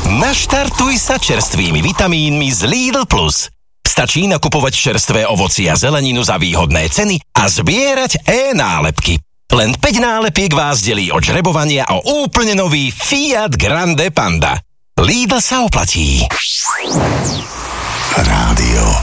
Naštartuj sa čerstvými vitamínmi z Lidl Plus. Stačí nakupovať čerstvé ovocie a zeleninu za výhodné ceny a zbierať e-nálepky. Len 5 nálepiek vás delí od žrebovania o úplne nový Fiat Grande Panda. Lidl sa oplatí. Rádio